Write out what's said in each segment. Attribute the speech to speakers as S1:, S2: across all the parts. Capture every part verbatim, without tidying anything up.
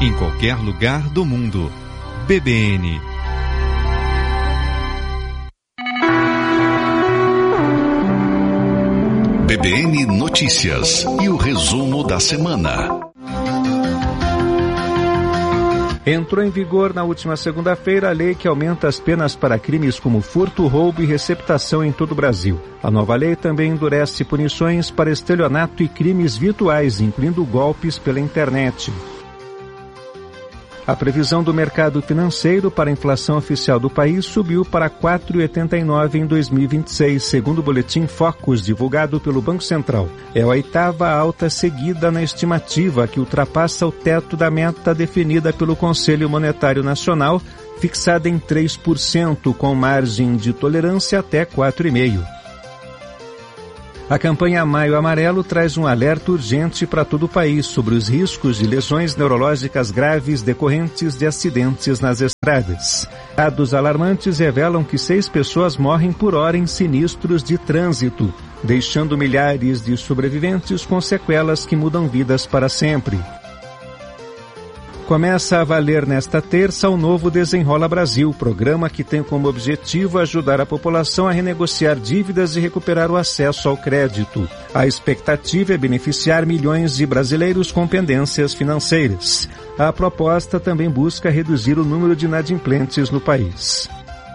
S1: em qualquer lugar do mundo. B B N.
S2: B B N Notícias e o resumo da semana.
S3: Entrou em vigor na última segunda-feira a lei que aumenta as penas para crimes como furto, roubo e receptação em todo o Brasil. A nova lei também endurece punições para estelionato e crimes virtuais, incluindo golpes pela internet. A previsão do mercado financeiro para a inflação oficial do país subiu para quatro vírgula oitenta e nove em dois mil e vinte e seis, segundo o boletim Focus, divulgado pelo Banco Central. É a oitava alta seguida na estimativa, que ultrapassa o teto da meta definida pelo Conselho Monetário Nacional, fixada em três por cento, com margem de tolerância até quatro vírgula cinco por cento. A campanha Maio Amarelo traz um alerta urgente para todo o país sobre os riscos de lesões neurológicas graves decorrentes de acidentes nas estradas. Dados alarmantes revelam que seis pessoas morrem por hora em sinistros de trânsito, deixando milhares de sobreviventes com sequelas que mudam vidas para sempre. Começa a valer nesta terça o novo Desenrola Brasil, programa que tem como objetivo ajudar a população a renegociar dívidas e recuperar o acesso ao crédito. A expectativa é beneficiar milhões de brasileiros com pendências financeiras. A proposta também busca reduzir o número de inadimplentes no país.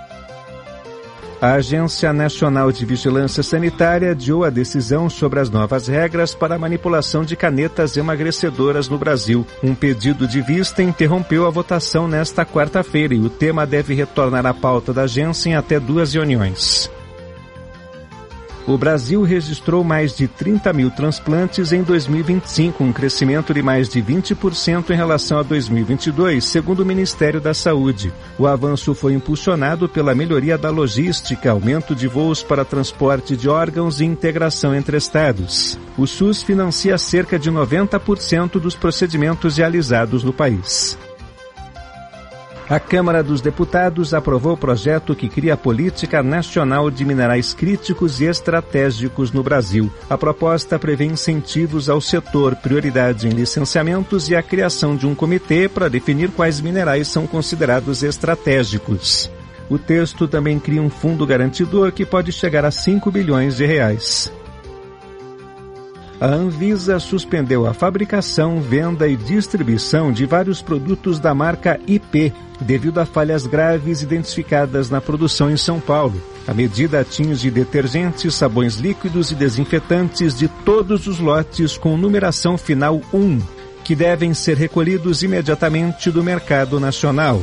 S3: A Agência Nacional de Vigilância Sanitária adiou a decisão sobre as novas regras para a manipulação de canetas emagrecedoras no Brasil. Um pedido de vista interrompeu a votação nesta quarta-feira e o tema deve retornar à pauta da agência em até duas reuniões. O Brasil registrou mais de trinta mil transplantes em dois mil e vinte e cinco, um crescimento de mais de vinte por cento em relação a dois mil e vinte e dois, segundo o Ministério da Saúde. O avanço foi impulsionado pela melhoria da logística, aumento de voos para transporte de órgãos e integração entre estados. O SUS financia cerca de noventa por cento dos procedimentos realizados no país. A Câmara dos Deputados aprovou o projeto que cria a Política Nacional de Minerais Críticos e Estratégicos no Brasil. A proposta prevê incentivos ao setor, prioridade em licenciamentos e a criação de um comitê para definir quais minerais são considerados estratégicos. O texto também cria um fundo garantidor que pode chegar a cinco bilhões de reais. A Anvisa suspendeu a fabricação, venda e distribuição de vários produtos da marca I P, devido a falhas graves identificadas na produção em São Paulo. A medida atinge detergentes, sabões líquidos e desinfetantes de todos os lotes com numeração final um, que devem ser recolhidos imediatamente do mercado nacional.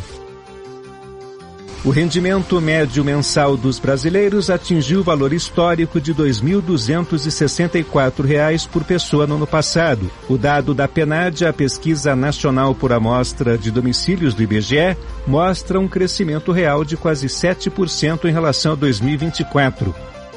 S3: O rendimento médio mensal dos brasileiros atingiu o valor histórico de dois mil duzentos e sessenta e quatro reais por pessoa no ano passado. O dado da PNAD, a Pesquisa Nacional por Amostra de Domicílios do I B G E, mostra um crescimento real de quase sete por cento em relação a dois mil e vinte e quatro.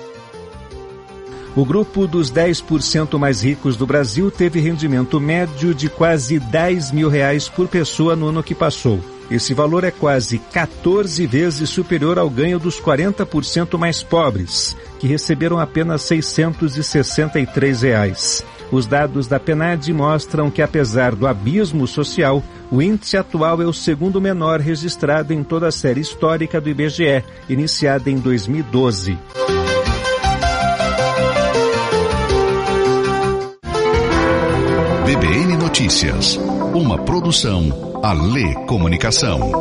S3: O grupo dos dez por cento mais ricos do Brasil teve rendimento médio de quase dez mil reais por pessoa no ano que passou. Esse valor é quase quatorze vezes superior ao ganho dos quarenta por cento mais pobres, que receberam apenas seiscentos e sessenta e três reais. Os dados da PNAD mostram que, apesar do abismo social, o índice atual é o segundo menor registrado em toda a série histórica do I B G E, iniciada em dois mil e doze.
S2: B B N Notícias, uma produção Alê Comunicação.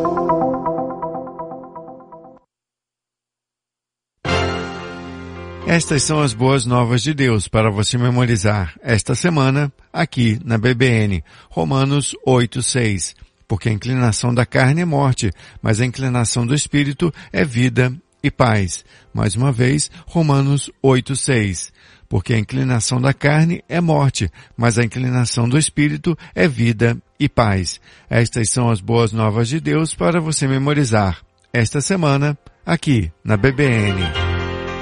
S4: Estas são as boas novas de Deus para você memorizar esta semana aqui na B B N. Romanos oito, seis. Porque a inclinação da carne é morte, mas a inclinação do espírito é vida e paz. Mais uma vez, Romanos oito, seis. Porque a inclinação da carne é morte, mas a inclinação do espírito é vida e paz. Estas são as boas novas de Deus para você memorizar esta semana aqui na B B N.